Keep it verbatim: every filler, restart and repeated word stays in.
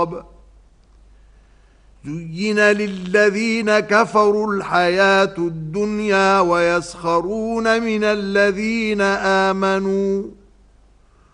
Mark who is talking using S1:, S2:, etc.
S1: التراب زين للذين كفروا الحياة الدنيا ويسخرون من الذين آمنوا